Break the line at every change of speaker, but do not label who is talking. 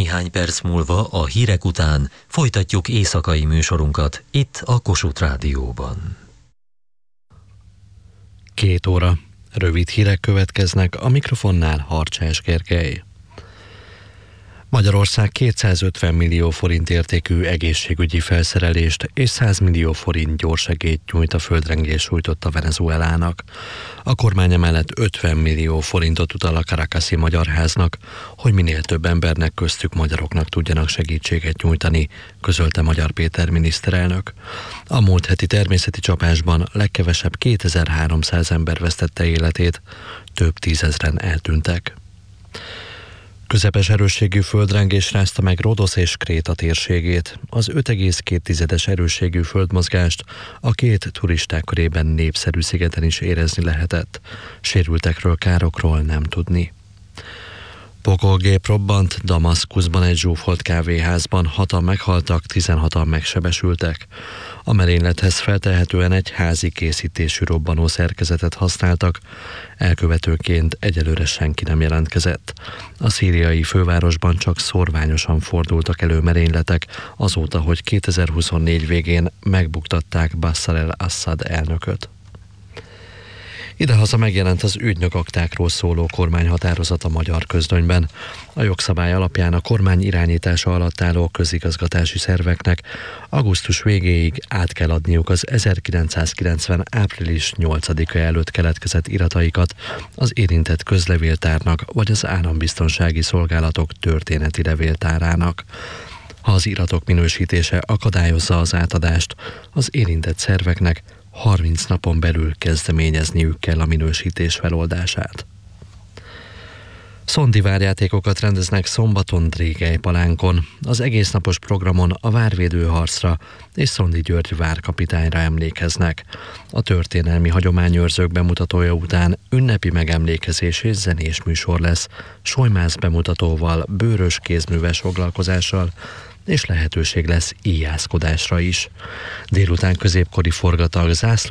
Néhány perc múlva a hírek után folytatjuk éjszakai műsorunkat itt a Kossuth Rádióban.
2 óra. Rövid hírek következnek, a mikrofonnál Harcsás Gergely. Magyarország 250 millió forint értékű egészségügyi felszerelést és 100 millió forint gyorsegélyt nyújt a földrengés sújtotta Venezuelának. A kormány emellett 50 millió forintot utal a Caracasi Magyar Háznak, hogy minél több embernek, köztük magyaroknak tudjanak segítséget nyújtani, közölte Magyar Péter miniszterelnök. A múlt heti természeti csapásban legkevesebb 2300 ember vesztette életét, több tízezren eltűntek. Közepes erősségű földrengés rázta meg Rodosz és Kréta térségét. Az 5,2-es erősségű földmozgást a 2 turisták körében népszerű szigeten is érezni lehetett. Sérültekről, károkról nem tudni. Pokolgép robbant Damaszkuszban egy zsúfolt kávéházban, 6-an meghaltak, 16-an megsebesültek. A merénylethez feltehetően egy házi készítésű robbanó szerkezetet használtak, elkövetőként egyelőre senki nem jelentkezett. A szíriai fővárosban csak szorványosan fordultak elő merényletek, azóta, hogy 2024 végén megbuktatták Bashar al-Assad elnököt. Idehaza megjelent az ügynökaktákról szóló kormányhatározat a Magyar Közlönyben. A jogszabály alapján a kormány irányítása alatt álló közigazgatási szerveknek augusztus végéig át kell adniuk az 1990. április 8-a előtt keletkezett irataikat az érintett közlevéltárnak vagy az Állambiztonsági Szolgálatok történeti levéltárának. Ha az iratok minősítése akadályozza az átadást, az érintett szerveknek 30 napon belül kezdeményezniük kell a minősítés feloldását. Szondivárjátékokat rendeznek szombaton Drégelypalánkon. Az egésznapos programon a várvédőharcra és Szondi György várkapitányra emlékeznek. A történelmi hagyományőrzők bemutatója után ünnepi megemlékezés és zenés műsor lesz, solymász bemutatóval, bőrös kézműves foglalkozással, és lehetőség lesz íjászkodásra is. Délután középkori forgatag, zászló